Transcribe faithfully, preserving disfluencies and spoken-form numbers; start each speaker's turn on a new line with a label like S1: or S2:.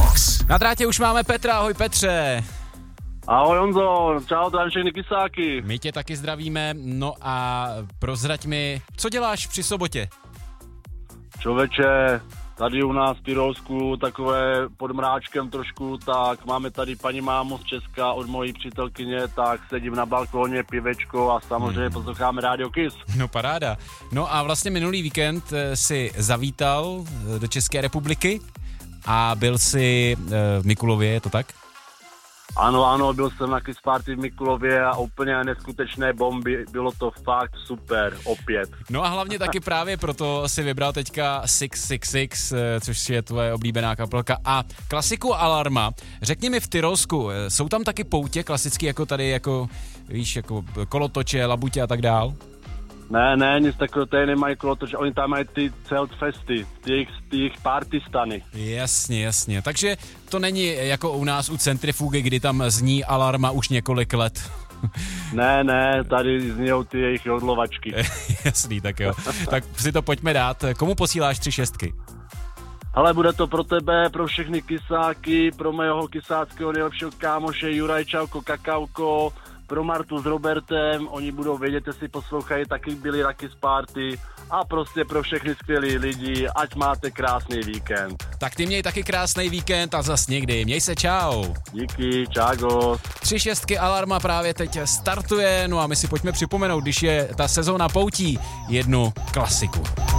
S1: Box.
S2: Na drátě už máme Petra, ahoj Petře.
S3: Ahoj Honzo, čau, tady všechny kysáky.
S2: My tě taky zdravíme, no a prozrať mi, co děláš při sobotě?
S3: Člověče, tady u nás v Tyrolsku takové pod mráčkem trošku, tak máme tady paní mámu z Česka od mojí přítelkyně, tak sedím na balkóně, pivečko a samozřejmě hmm. posloucháme Radio Kiss.
S2: No paráda. No a vlastně minulý víkend si zavítal do České republiky a byl si v Mikulově, je to tak?
S3: Ano, ano, byl jsem na Kiss Party v Mikulově a úplně neskutečné bomby, bylo to fakt super, opět.
S2: No a hlavně taky právě proto si vybral teďka šest set šedesát šest, což je tvoje oblíbená kapelka a klasiku Alarma. Řekni mi v Tyrolsku, jsou tam taky poutě klasicky jako tady, jako víš, jako kolotoče, labutě a tak dál?
S3: Ne, ne, nic takového tady nemají kolotoče, oni tam mají ty celtfesty, ty jejich, ty jejich party stany.
S2: Jasně, jasně, takže to není jako u nás u centrifugy, kdy tam zní Alarma už několik let.
S3: Ne, ne, tady znějou ty jejich jodlovačky.
S2: Jasný, tak jo. Tak si to pojďme dát. Komu posíláš tři šestky?
S3: Ale bude to pro tebe, pro všechny kysáky, pro mého kysáckého nejlepšího kámoše Juraj Čauko Kakauko, pro Martu s Robertem, oni budou vědět, jestli poslouchají, taky byli na Kiss Party a prostě pro všechny skvělý lidi, ať máte krásný víkend.
S2: Tak ty měj taky krásný víkend a zas někdy. Měj se, čau.
S3: Díky, čágo.
S2: Tři šestky Alarma právě teď startuje, no a my si pojďme připomenout, když je ta sezóna poutí, jednu klasiku.